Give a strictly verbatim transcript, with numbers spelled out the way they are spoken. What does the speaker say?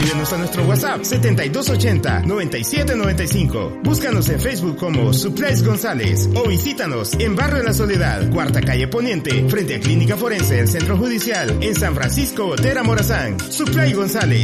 Escríbenos a nuestro WhatsApp setenta y dos ochenta, noventa y siete noventa y cinco. Búscanos en Facebook como Supplies González o visítanos en Barrio La Soledad, Cuarta Calle Poniente, frente a Clínica Forense del Centro Judicial, en San Francisco Gotera, Morazán. Supply González.